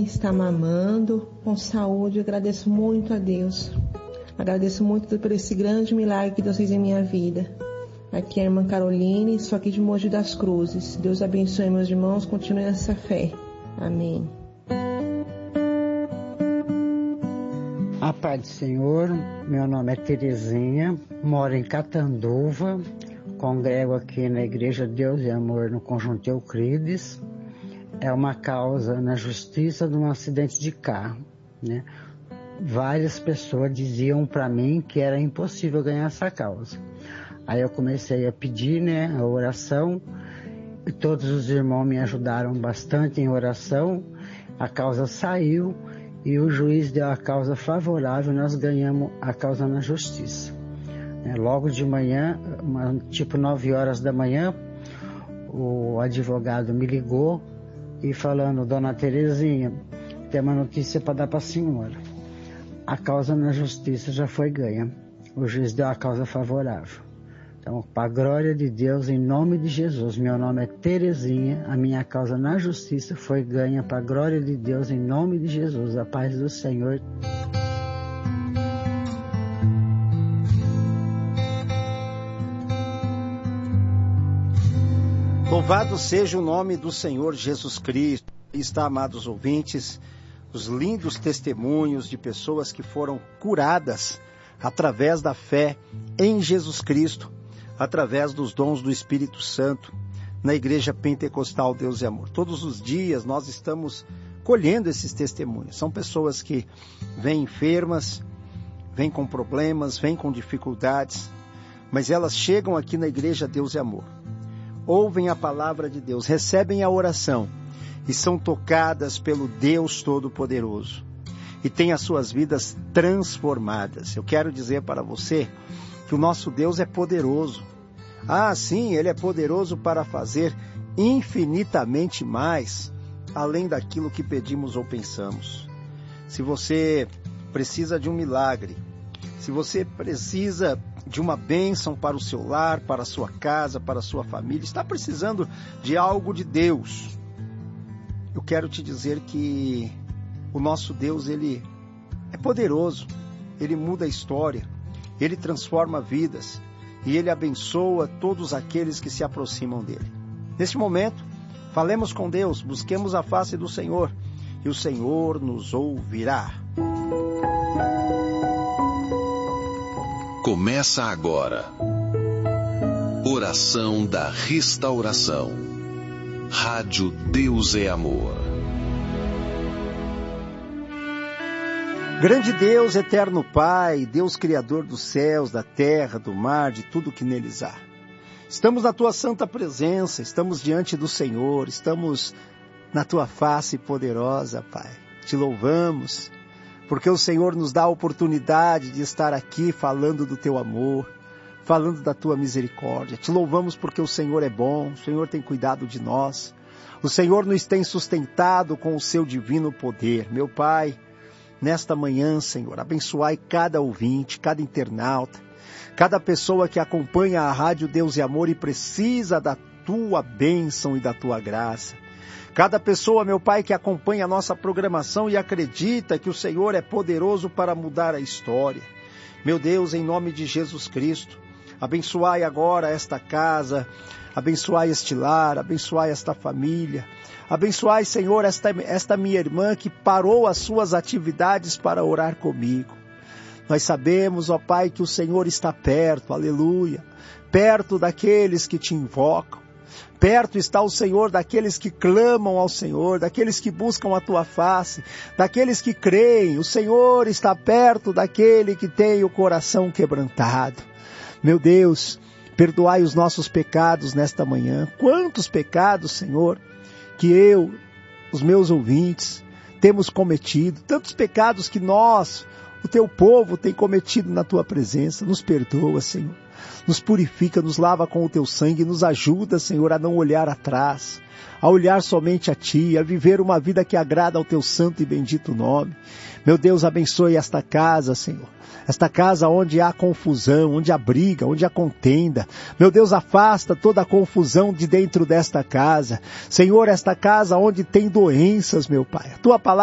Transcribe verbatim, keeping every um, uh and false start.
bem, está mamando, com saúde. Eu agradeço muito a Deus. Agradeço muito por esse grande milagre que Deus fez em minha vida. Aqui é a irmã Caroline, sou aqui de Mogi das Cruzes. Deus abençoe meus irmãos, continue nessa fé. Amém. A paz do Senhor, meu nome é Terezinha, moro em Catanduva, congrego aqui na Igreja Deus e Amor no Conjunto Euclides. É uma causa na justiça de um acidente de carro, né? Várias pessoas diziam para mim que era impossível ganhar essa causa. Aí eu comecei a pedir, né, a oração, e todos os irmãos me ajudaram bastante em oração. A causa saiu e o juiz deu a causa favorável, nós ganhamos a causa na justiça. É, logo de manhã, uma, tipo nove horas da manhã, o advogado me ligou e falando: Dona Terezinha, tem uma notícia para dar para a senhora. A causa na justiça já foi ganha. O juiz deu a causa favorável. Então, para a glória de Deus, em nome de Jesus, meu nome é Terezinha, a minha causa na justiça foi ganha para a glória de Deus, em nome de Jesus, a paz do Senhor. Louvado seja o nome do Senhor Jesus Cristo. Está, amados ouvintes, os lindos testemunhos de pessoas que foram curadas através da fé em Jesus Cristo, através dos dons do Espírito Santo, na Igreja Pentecostal Deus e Amor. Todos os dias nós estamos colhendo esses testemunhos. São pessoas que vêm enfermas, vêm com problemas, vêm com dificuldades, mas elas chegam aqui na Igreja Deus e Amor, ouvem a palavra de Deus, recebem a oração e são tocadas pelo Deus Todo-Poderoso e têm as suas vidas transformadas. Eu quero dizer para você que o nosso Deus é poderoso. Ah, sim, Ele é poderoso para fazer infinitamente mais, além daquilo que pedimos ou pensamos. Se você precisa de um milagre, se você precisa de uma bênção para o seu lar, para a sua casa, para a sua família, está precisando de algo de Deus, eu quero te dizer que o nosso Deus, Ele é poderoso, Ele muda a história, Ele transforma vidas e Ele abençoa todos aqueles que se aproximam dEle. Neste momento, falemos com Deus, busquemos a face do Senhor e o Senhor nos ouvirá. Começa agora. Oração da Restauração. Rádio Deus é Amor. Grande Deus, eterno Pai, Deus Criador dos céus, da terra, do mar, de tudo que neles há. Estamos na Tua santa presença, estamos diante do Senhor, estamos na Tua face poderosa, Pai. Te louvamos, porque o Senhor nos dá a oportunidade de estar aqui falando do Teu amor, falando da Tua misericórdia. Te louvamos porque o Senhor é bom, o Senhor tem cuidado de nós, o Senhor nos tem sustentado com o Seu divino poder. Meu Pai, nesta manhã, Senhor, abençoai cada ouvinte, cada internauta, cada pessoa que acompanha a Rádio Deus e Amor e precisa da Tua bênção e da Tua graça. Cada pessoa, meu Pai, que acompanha a nossa programação e acredita que o Senhor é poderoso para mudar a história. Meu Deus, em nome de Jesus Cristo, abençoai agora esta casa, abençoai este lar, abençoai esta família. Abençoai, Senhor, esta, esta minha irmã que parou as suas atividades para orar comigo. Nós sabemos, ó Pai, que o Senhor está perto, aleluia, perto daqueles que te invocam. Perto está o Senhor daqueles que clamam ao Senhor, daqueles que buscam a Tua face, daqueles que creem. O Senhor está perto daquele que tem o coração quebrantado. Meu Deus, perdoai os nossos pecados nesta manhã. Quantos pecados, Senhor, que eu, os meus ouvintes, temos cometido. Tantos pecados que nós, o Teu povo, tem cometido na Tua presença. Nos perdoa, Senhor. Nos purifica, nos lava com o Teu sangue, nos ajuda, Senhor, a não olhar atrás, a olhar somente a Ti, a viver uma vida que agrada ao Teu santo e bendito nome. Meu Deus, abençoe esta casa, Senhor. Esta casa onde há confusão, onde há briga, onde há contenda. Meu Deus, afasta toda a confusão de dentro desta casa. Senhor, esta casa onde tem doenças, meu Pai. A Tua palavra